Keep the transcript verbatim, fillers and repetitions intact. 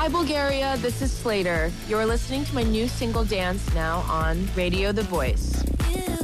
Hi, Bulgaria. This is Slater. You're listening to my new single Dance now on Radio The Voice.